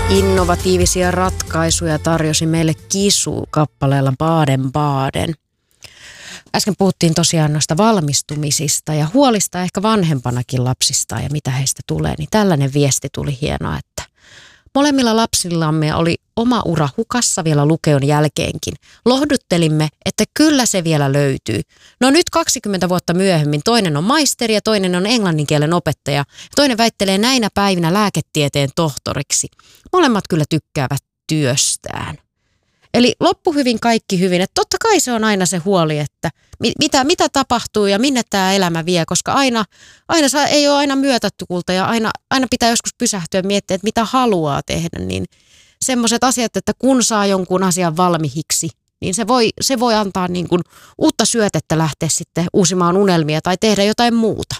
Innovatiivisia ratkaisuja tarjosi meille Kisu kappaleella Baden Baden. Äsken puhuttiin tosiaan noista valmistumisista ja huolista ehkä vanhempanakin lapsista ja mitä heistä tulee. Niin tällainen viesti tuli hienoa, että molemmilla lapsillamme oli oma ura hukassa vielä lukeon jälkeenkin. Lohduttelimme, että kyllä se vielä löytyy. No nyt 20 vuotta myöhemmin toinen on maisteri ja toinen on englannin kielen opettaja. Toinen väittelee näinä päivinä lääketieteen tohtoriksi. Molemmat kyllä tykkäävät työstään. Eli loppu hyvin, kaikki hyvin. Että totta kai se on aina se huoli, että mitä tapahtuu ja minne tämä elämä vie, koska aina ei ole aina myötätuulta ja aina pitää joskus pysähtyä ja miettiä, että mitä haluaa tehdä. Niin semmoiset asiat, että kun saa jonkun asian valmiiksi, niin se voi antaa niin kuin uutta syötettä lähteä sitten uusimaan unelmia tai tehdä jotain muuta.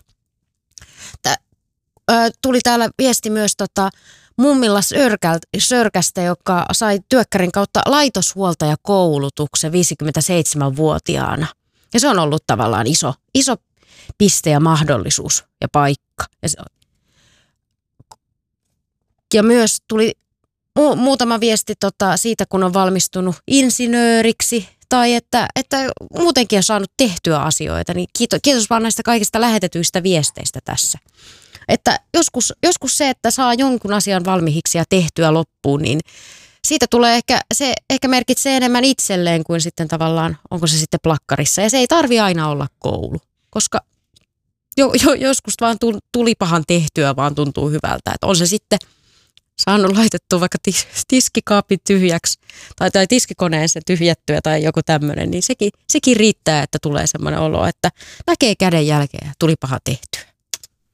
Tuli täällä viesti myös mummilla Sörkästä, joka sai työkkärin kautta laitoshuoltajakoulutuksen 57-vuotiaana. Ja se on ollut tavallaan iso piste ja mahdollisuus ja paikka. Ja myös tuli muutama viesti siitä, kun on valmistunut insinööriksi tai että muutenkin on saanut tehtyä asioita. Niin kiitos vaan näistä kaikista lähetetyistä viesteistä tässä. Että joskus se, että saa jonkun asian valmiiksi ja tehtyä loppuun, niin siitä tulee ehkä merkitsee enemmän itselleen kuin sitten tavallaan, onko se sitten plakkarissa. Ja se ei tarvitse aina olla koulu, koska joskus vaan tulipahan tehtyä vaan tuntuu hyvältä. Että on se sitten saanut laitettua vaikka tiskikaapin tyhjäksi tai tiskikoneen sen tyhjättyä tai joku tämmöinen, niin sekin riittää, että tulee semmoinen olo, että näkee käden jälkeen ja tulipahan tehtyä.